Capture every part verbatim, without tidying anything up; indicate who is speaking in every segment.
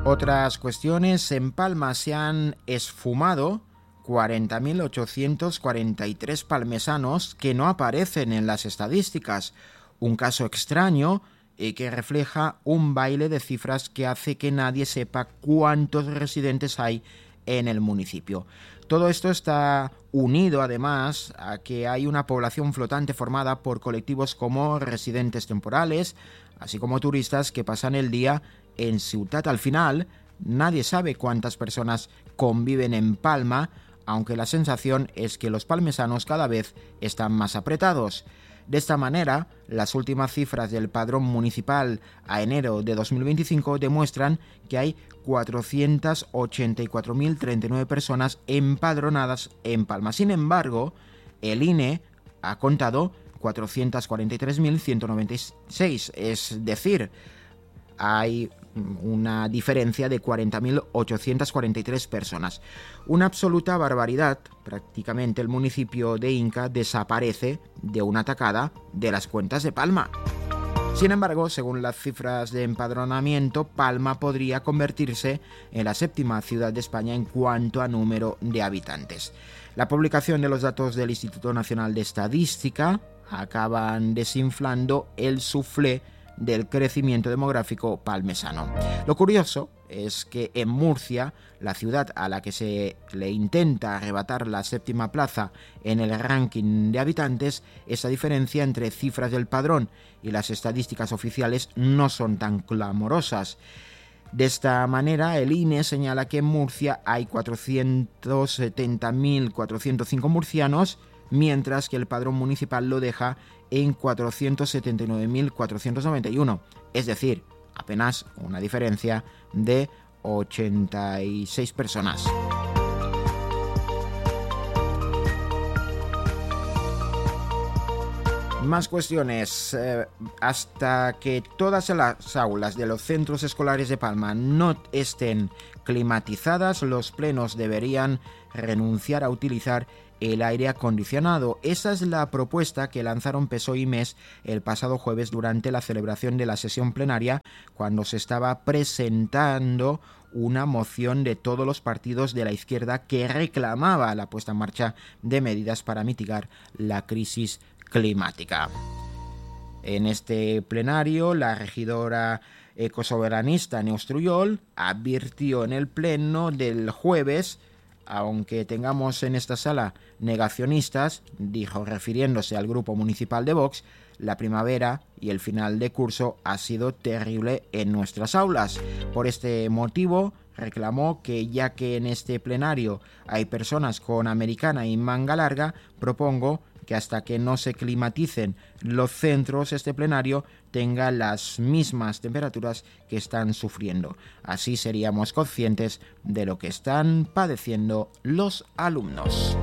Speaker 1: Otras cuestiones: en Palma se han esfumado cuarenta mil ochocientos cuarenta y tres palmesanos que no aparecen en las estadísticas. Un caso extraño y que refleja un baile de cifras que hace que nadie sepa cuántos residentes hay en el municipio. Todo esto está unido además a que hay una población flotante formada por colectivos como residentes temporales, así como turistas que pasan el día en Ciutat. Al final, nadie sabe cuántas personas conviven en Palma, aunque la sensación es que los palmesanos cada vez están más apretados. De esta manera, las últimas cifras del padrón municipal a enero de dos mil veinticinco demuestran que hay cuatrocientas ochenta y cuatro mil treinta y nueve personas empadronadas en Palma. Sin embargo, el I N E ha contado cuatrocientas cuarenta y tres mil ciento noventa y seis, es decir, hay una diferencia de cuarenta mil ochocientas cuarenta y tres personas. Una absoluta barbaridad. Prácticamente el municipio de Inca desaparece de una tacada de las cuentas de Palma. Sin embargo, según las cifras de empadronamiento, Palma podría convertirse en la séptima ciudad de España en cuanto a número de habitantes. La publicación de los datos del Instituto Nacional de Estadística acaban desinflando el suflé del crecimiento demográfico palmesano. Lo curioso es que en Murcia, la ciudad a la que se le intenta arrebatar la séptima plaza en el ranking de habitantes, esa diferencia entre cifras del padrón y las estadísticas oficiales no son tan clamorosas. De esta manera, el I N E señala que en Murcia hay cuatrocientos setenta mil cuatrocientos cinco murcianos, mientras que el padrón municipal lo deja en cuatrocientos setenta y nueve mil cuatrocientos noventa y uno, es decir, apenas una diferencia de ochenta y seis personas. Más cuestiones. Eh, hasta que todas las aulas de los centros escolares de Palma no estén climatizadas, los plenos deberían renunciar a utilizar el aire acondicionado. Esa es la propuesta que lanzaron P S O E y M E S el pasado jueves durante la celebración de la sesión plenaria, cuando se estaba presentando una moción de todos los partidos de la izquierda que reclamaba la puesta en marcha de medidas para mitigar la crisis climática. En este plenario, la regidora ecosoberanista Neus Trujol advirtió en el pleno del jueves: aunque tengamos en esta sala negacionistas, dijo refiriéndose al grupo municipal de Vox, la primavera y el final de curso ha sido terrible en nuestras aulas. Por este motivo, reclamó que ya que en este plenario hay personas con americana y manga larga, propongo que hasta que no se climaticen los centros, este plenario tenga las mismas temperaturas que están sufriendo. Así seríamos conscientes de lo que están padeciendo los alumnos.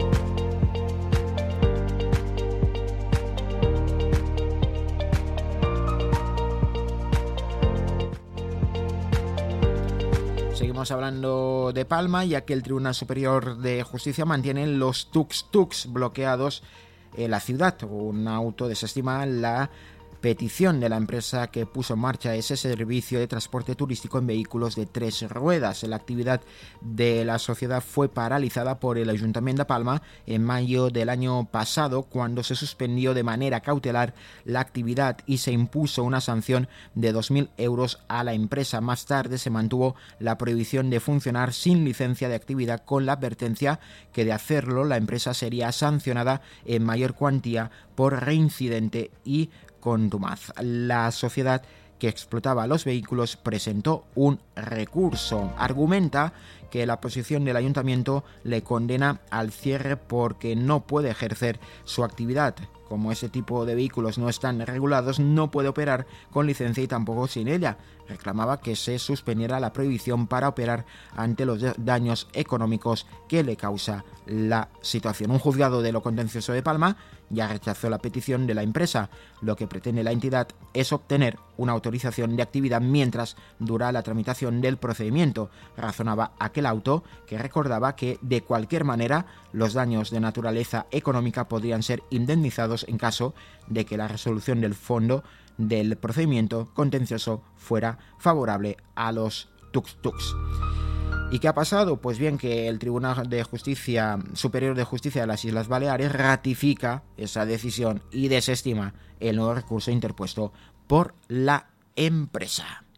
Speaker 1: Seguimos hablando de Palma, ya que el Tribunal Superior de Justicia mantiene los tuk-tuks bloqueados en la ciudad. Un auto desestima la petición de la empresa que puso en marcha ese servicio de transporte turístico en vehículos de tres ruedas. La actividad de la sociedad fue paralizada por el Ayuntamiento de Palma en mayo del año pasado, cuando se suspendió de manera cautelar la actividad y se impuso una sanción de dos mil euros a la empresa. Más tarde se mantuvo la prohibición de funcionar sin licencia de actividad, con la advertencia que de hacerlo la empresa sería sancionada en mayor cuantía por reincidente y contumaz. La sociedad que explotaba los vehículos presentó un recurso. Argumenta que la posición del ayuntamiento le condena al cierre porque no puede ejercer su actividad. Como ese tipo de vehículos no están regulados, no puede operar con licencia y tampoco sin ella. Reclamaba que se suspendiera la prohibición para operar ante los daños económicos que le causa la situación. Un juzgado de lo contencioso de Palma ya rechazó la petición de la empresa. Lo que pretende la entidad es obtener una autorización de actividad mientras dura la tramitación del procedimiento, razonaba aquel auto, que recordaba que de cualquier manera los daños de naturaleza económica podrían ser indemnizados en caso de que la resolución del fondo del procedimiento contencioso fuera favorable a los tuk-tuks. ¿Y qué ha pasado? Pues bien, que el Tribunal de Justicia Superior de Justicia de las Islas Baleares ratifica esa decisión y desestima el nuevo recurso interpuesto por la empresa.